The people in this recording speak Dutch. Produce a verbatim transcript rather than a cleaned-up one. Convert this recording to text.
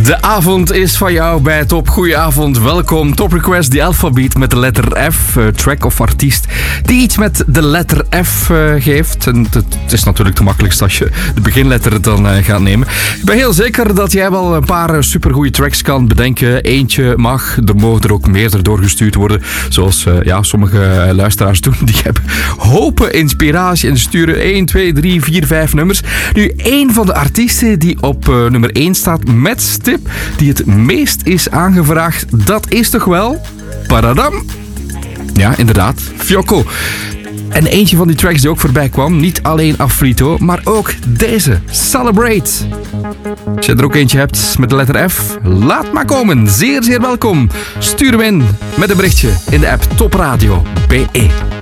De avond is van jou bij Top. Goedenavond, welkom. Top Request, die alfabeet met de letter F. Uh, track of artiest die iets met de letter F uh, geeft. En het, het is natuurlijk het makkelijkst als je de beginletter dan uh, gaat nemen. Ik ben heel zeker dat jij wel een paar supergoeie tracks kan bedenken. Eentje mag, er mogen er ook meerdere doorgestuurd worden. Zoals uh, ja, sommige luisteraars doen. Die hebben hopen inspiratie en sturen één, twee, drie, vier, vijf nummers. Nu, één van de artiesten die op uh, nummer één staat met stip, die het meest is aangevraagd, dat is toch wel... Paradam! Ja, inderdaad. Fiocco. En eentje van die tracks die ook voorbij kwam, niet alleen Afrito, maar ook deze, Celebrate. Als je er ook eentje hebt met de letter F, laat maar komen. Zeer, zeer welkom. Stuur hem in met een berichtje in de app Top Radio B E.